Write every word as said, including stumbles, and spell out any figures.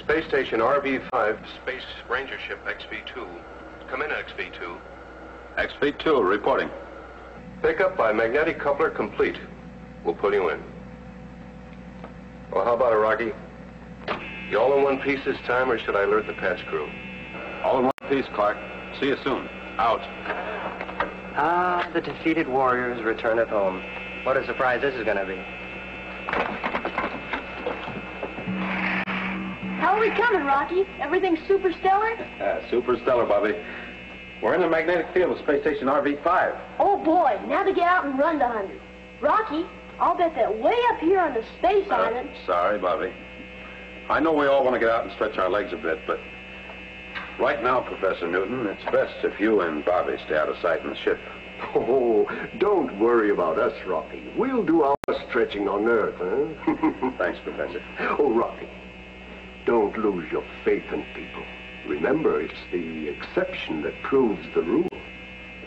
Space Station R V five, Space Ranger Ship X V two. Come in, X V two. X V two, reporting. Pickup by magnetic coupler complete. We'll pull you in. Well, how about it, Rocky? You all in one piece this time, or should I alert the patch crew? All in one piece, Clark. See you soon. Out. Ah, the defeated warriors returneth home. What a surprise this is going to be. How are we coming, Rocky? Everything super stellar? Uh, super stellar, Bobby. We're in the magnetic field of Space Station R V five. Oh, boy. Now to get out and run the hundred. Rocky, I'll bet that way up here on the space Uh, island... sorry, Bobby. I know we all want to get out and stretch our legs a bit, but right now, Professor Newton, it's best if you and Bobby stay out of sight in the ship. Oh, don't worry about us, Rocky. We'll do our stretching on Earth, huh? Thanks, Professor. Oh, Rocky, don't lose your faith in people. Remember, it's the exception that proves the rule.